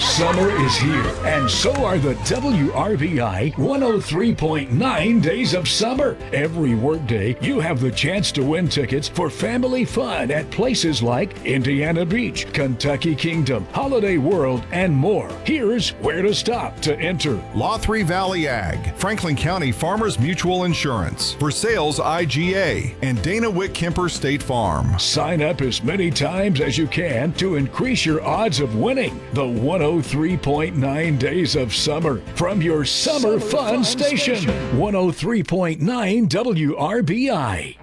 Summer is here, and so are the WRBI 103.9 Days of Summer. Every workday, you have the chance to win tickets for family fun at places like Indiana Beach, Kentucky Kingdom, Holiday World, and more. Here's where to stop to enter. Lothry Valley Ag, Franklin County Farmers Mutual Insurance, For Sales IGA, and Dana Witt Kemper State Farm. Sign up as many times as you can to increase your odds of winning the 103.9 Days of Summer from your Summer Fun Station. 103.9 WRBI.